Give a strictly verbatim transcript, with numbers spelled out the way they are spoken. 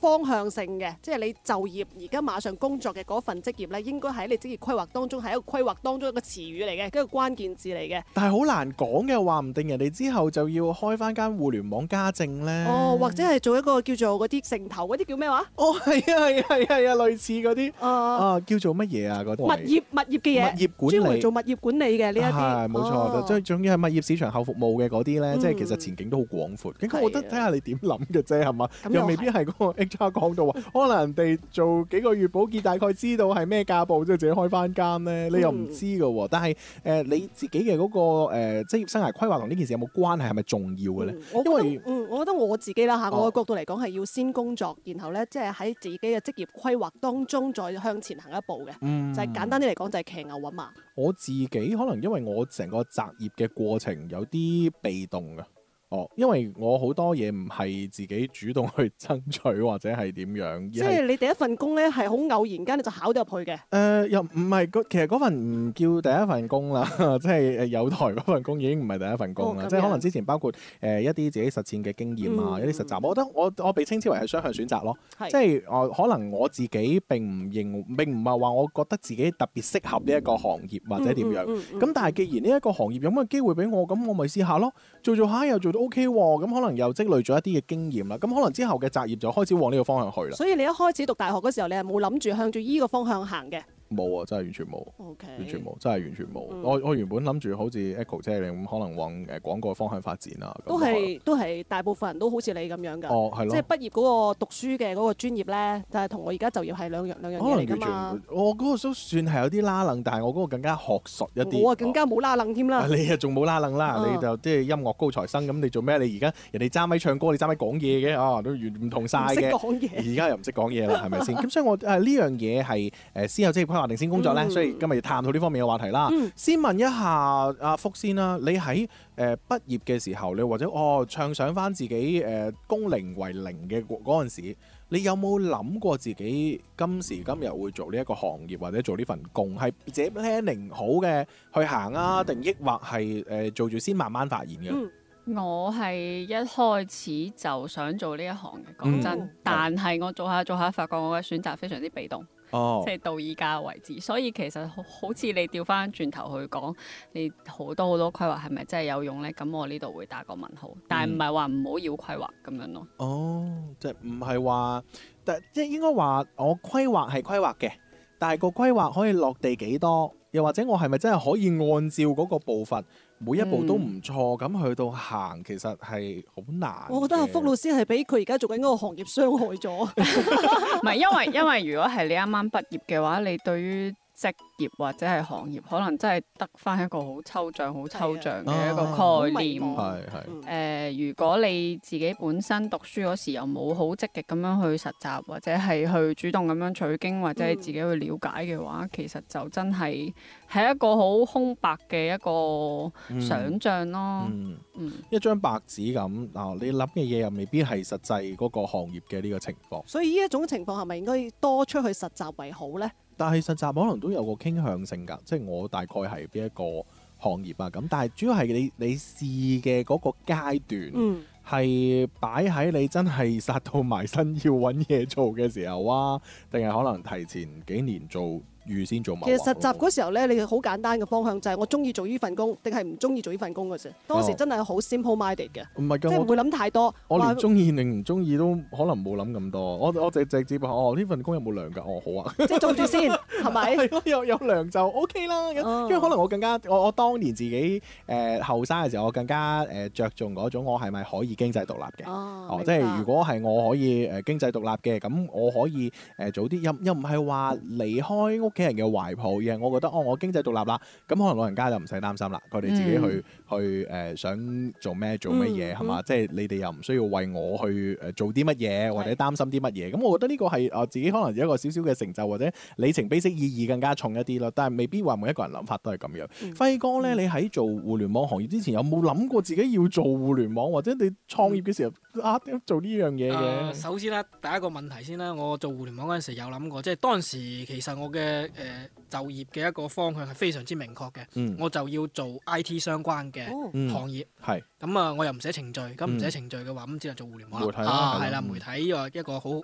方向性嘅，即係你就業而家馬上工作嘅嗰份職業咧，應該喺你職業規劃當中係一個規劃當中一個詞語嚟嘅，一個關鍵字嚟嘅。 但係好難講嘅，話唔定人哋之後就要開翻間互聯網家政咧。 哦，或者係做一個叫做嗰啲城頭嗰啲叫咩話？ 哦，係啊，係啊，係啊，類似嗰啲啊啊，叫做乜嘢啊？嗰啲物業物業嘅嘢， 物業管理專門做物業管理嘅呢一啲。 係冇錯，即係仲要係物業市場後服務嘅嗰啲咧，即係其實前景都好廣闊。咁我覺得睇下你點諗嘅啫，係嘛？又未必係嗰個 H R 講到話，可能人哋做幾個月保潔，大概知道係咩價步，即係自己開翻間咧，你又唔知㗎喎。但係誒你自己嘅嗰個誒職業生涯規劃同呢件事有冇關係？係咪重要嘅咧？因為嗯，我覺得我自己啦嚇，我嘅角度嚟講係要先工作，然後咧即係喺自己嘅職業規劃當中再向前行一步嘅。 嗯， 就係簡單啲嚟講，就係騎牛揾馬。 我自己可能因為我成個擇業嘅過程有啲被動嘅。哦，因為我好多嘢唔係自己主動去爭取或者係點樣， 即係你第一份工咧係好偶然間你就考咗入去嘅。誒、 呃，又唔係其實嗰份唔叫第一份工啦，即係誒有台嗰份工已經唔係第一份工啦。哦、即係可能之前包括誒、呃、一啲自己實踐嘅經驗啊，嗯、一啲實習，我覺得我我被稱之為係雙向選擇咯。是即係我、呃、可能我自己並唔認，並唔係話我覺得自己特別適合呢一個行業或者點樣。咁、嗯嗯嗯、但係既然呢一個行業有乜機會俾我，咁我咪試下咯，做做下又做到 O K 喎，咁可能又積累咗一啲嘅經驗啦，咁可能之後嘅擇業就開始往呢個方向去啦。 所以你一開始讀大學嗰時候，你係冇諗住向住依個方向行嘅？ 冇啊，真係完全冇，Okay. 完全冇，真係完全冇。嗯、我我原本諗住好似 Echo 姐你咁，可能往誒廣告方向發展啊。 都係都係大部分人都好似你咁樣㗎。 哦，係咯。即係畢業嗰個讀書嘅嗰個專業咧，就係同我而家就業係兩樣兩樣嘢嚟㗎嘛。 我嗰個都算係有啲拉楞，但係我嗰個更加學術一啲。 我啊更加冇拉楞添啦。 你啊仲冇拉楞啦，你就即係音樂高材生咁，你做咩？你而家人哋揸咪唱歌，你揸咪講嘢嘅啊，都完唔同晒嘅。唔識講嘢。而家又唔識講嘢啦，係咪先？咁所以我誒呢樣嘢係誒先有職業規劃定先工作咧。所以今日要探討呢方面嘅話題啦。嗯、先問一下阿福先啦，你喺誒畢業嘅時候，你或者哦暢想翻自己誒工齡為零嘅嗰陣時，你有冇諗過自己今時今日會做呢一個行業或者做呢份工？係自己 planning 好嘅去行啊，定抑或係誒做住先慢慢發現嘅？ 嗯、我係一開始就想做呢一行嘅，講真。嗯、但係我做下做下，發覺我嘅選擇非常之被動。哦、即係到而家為止，所以其實好，好似你調翻轉頭去講，你好多好多規劃係咪真係有用呢？咁我呢度會打個問號，但係唔係話唔好要規劃咁樣咯。 哦，即係唔係話，即係應該話我規劃係規劃嘅，但係個規劃可以落地幾多？又或者我係咪真係可以按照嗰個步伐，每一步都唔錯咁、嗯、去到行，其實係好難。 我覺得阿福老師係俾佢而家做緊嗰個行業傷害咗。 唔係，因為因為如果係你啱啱畢業嘅話，你對於職業或者係行業，可能真係得翻一個好抽象、好抽象嘅一個概念。 係係。 誒，如果你自己本身讀書嗰時又冇好積極咁樣去實習，或者係去主動咁樣取經，或者你自己去了解嘅話，嗯、其實就真係係一個好空白嘅一個想像咯。 嗯嗯、一張白紙咁嗱，你諗嘅嘢又未必係實際嗰個行業嘅呢個情況。 所以呢一種情況係咪應該多出去實習為好咧？ 但係實習可能都有個傾向性㗎，即係我大概係邊一個行業啊咁。但係主要係你你試嘅嗰個階段係擺喺你真係殺到埋身要揾嘢做嘅時候啊，定係可能提前幾年做？預先做埋。其實實習嗰時候咧，你好簡單嘅方向就係我中意做呢份工，定係唔中意做呢份工嘅啫。當時真係好 simple minded 嘅， 唔係㗎， 即係唔會諗太多。 我連中意定唔中意都可能冇諗咁多。我我直直接話哦，呢份工有冇糧㗎？哦，好啊， 即係做住先，係咪？ 係咯，有有糧就 OK 啦。咁、哦、因為可能我更加我我當年自己誒後生嘅時候，我更加誒著重嗰種我係咪可以經濟獨立嘅？哦，哦即係如果係我可以誒經濟獨立嘅，咁我可以誒早啲又又唔係話離開屋企人嘅懷抱嘅，我覺得哦，我經濟獨立啦，咁可能老人家就唔使擔心啦，佢哋自己去、嗯、去誒、呃、想做咩做乜嘢係嘛？即係你哋又唔需要為我去誒做啲乜嘢或者擔心啲乜嘢，咁我覺得呢個係我自己可能有一個少少嘅成就或者里程碑式意義更加重一啲咯，但係未必話每一個人諗法都係咁樣。嗯、輝哥咧，你喺做互聯網行業之前有冇諗過自己要做互聯網，或者你創業嘅時候啊點做呢樣嘢嘅？ 呃、首先啦，第一個問題先啦，我做互聯網嗰陣時有諗過，即係當時其實我嘅誒。呃就業嘅一個方向係非常之明確嘅，嗯、我就要做 I T 相關嘅行業。係咁啊，我又唔寫程序，咁唔寫程序嘅話，咁只能做互聯網啦。啊，係啦，媒體呢個一個好